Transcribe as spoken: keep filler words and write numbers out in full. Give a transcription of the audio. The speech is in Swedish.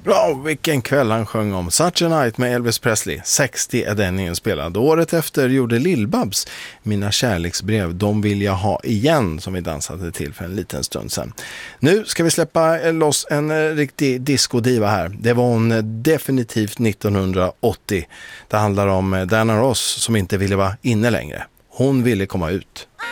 Ja, vilken kväll han sjöng om. Such a Night med Elvis Presley. sextio är den inspelad. Året efter gjorde Lill-Babs Mina kärleksbrev, de vill jag ha igen, som vi dansade till för en liten stund sedan. Nu ska vi släppa loss en riktig discodiva här. Det var hon definitivt nittonhundraåttio. Det handlar om Diana Ross som inte ville vara inne längre. Hon ville komma ut.